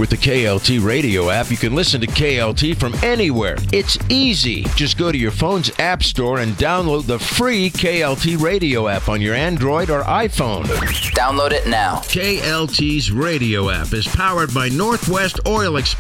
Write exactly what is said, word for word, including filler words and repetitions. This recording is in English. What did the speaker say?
With the K L T radio app, you can listen to K L T from anywhere. It's easy. Just go to your phone's app store and download the free K L T radio app on your Android or iPhone. Download it now. K L T's radio app is powered by Northwest Oil Express.